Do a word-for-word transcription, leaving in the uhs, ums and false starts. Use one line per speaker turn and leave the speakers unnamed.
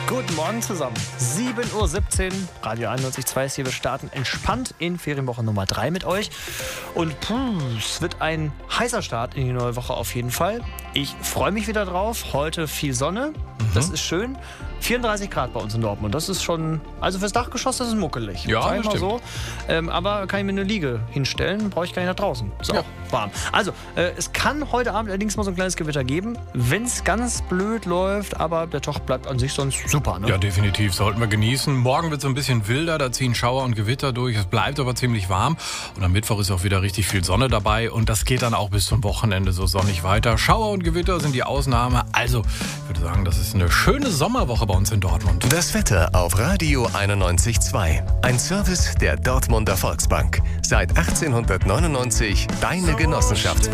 Guten Morgen zusammen. sieben Uhr siebzehn, Radio einundneunzig Komma zwei ist hier. Wir starten entspannt in Ferienwoche Nummer drei mit euch. Und puh, es wird ein heißer Start in die neue Woche auf jeden Fall. Ich freue mich wieder drauf. Heute viel Sonne. Mhm. Das ist schön. vierunddreißig Grad bei uns in Dortmund. Das ist schon, also fürs Dachgeschoss, das ist muckelig.
Ja,
sag ich
das
mal
stimmt.
so. Ähm, aber kann ich mir eine Liege hinstellen, brauche ich gar nicht nach draußen. Ist
Ja.
auch warm. Also, äh, es kann heute Abend allerdings mal so ein kleines Gewitter geben, wenn es ganz blöd läuft, aber der Tag bleibt an sich sonst super. Ne?
Ja, definitiv. Sollten wir genießen. Morgen wird es ein bisschen wilder, da ziehen Schauer und Gewitter durch. Es bleibt aber ziemlich warm. Und am Mittwoch ist auch wieder richtig viel Sonne dabei. Und das geht dann auch bis zum Wochenende so sonnig weiter. Schauer und Gewitter sind die Ausnahme. Also, ich würde sagen, das ist eine schöne Sommerwoche bei uns in Dortmund.
Das Wetter auf Radio einundneunzig Komma zwei. Ein Service der Dortmunder Volksbank. Seit achtzehnhundertneunundneunzig deine Genossenschaftsbank.